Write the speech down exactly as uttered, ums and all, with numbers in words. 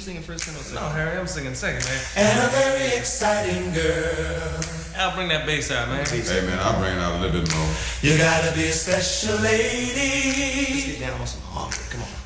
singing first and second? No, Harry, I'm singing second, man. And a very exciting girl. I'll bring that bass out, man. Hey, man, I'll bring it out a little bit more. You gotta be a special lady. Let's get down on some harmony. Come on.